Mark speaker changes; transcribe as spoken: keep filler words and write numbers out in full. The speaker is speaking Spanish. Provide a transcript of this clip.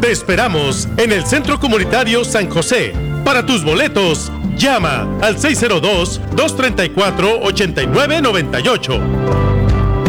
Speaker 1: Te esperamos en el Centro Comunitario San José. Para tus boletos, llama al seis cero dos, dos tres cuatro, ocho nueve nueve ocho.